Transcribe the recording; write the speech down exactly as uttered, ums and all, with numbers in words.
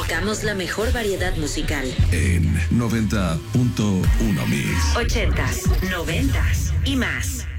Buscamos la mejor variedad musical. En noventa punto uno Mix. Ochentas, noventas y más.